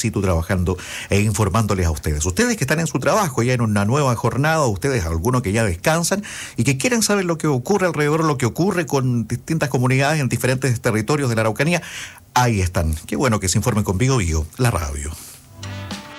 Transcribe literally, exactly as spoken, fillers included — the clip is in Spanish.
situ trabajando e informándoles a ustedes. Ustedes que están en su trabajo, ya en una nueva jornada, ustedes, algunos que ya descansan y que quieren saber lo que ocurre alrededor, lo que ocurre con distintas comunidades en diferentes territorios de la Araucanía, ahí están. Qué bueno que se informen con Bío Bío, la radio.